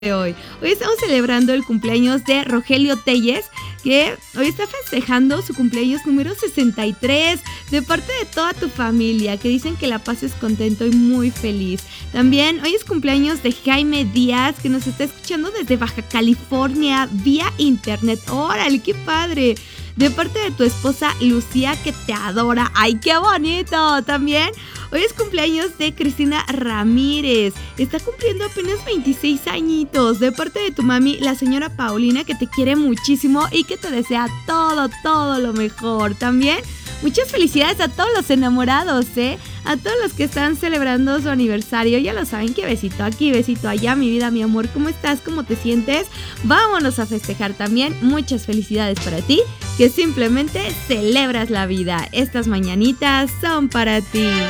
de hoy. Hoy estamos celebrando el cumpleaños de Rogelio Telles, que hoy está festejando su cumpleaños número 63, de parte de toda tu familia, que dicen que la pases contento y muy feliz. También hoy es cumpleaños de Jaime Díaz, que nos está escuchando desde Baja California vía internet. ¡Órale, qué padre! De parte de tu esposa Lucía, que te adora. ¡Ay, qué bonito! También hoy es cumpleaños de Cristina Ramírez. Está cumpliendo apenas 26 añitos. De parte de tu mami, la señora Paulina, que te quiere muchísimo y que te desea todo lo mejor. También muchas felicidades a todos los enamorados, a todos los que están celebrando su aniversario. Ya lo saben, que besito aquí, besito allá, mi vida, mi amor. ¿Cómo estás? ¿Cómo te sientes? Vámonos a festejar también. Muchas felicidades para ti, que simplemente celebras la vida. Estas mañanitas son para ti.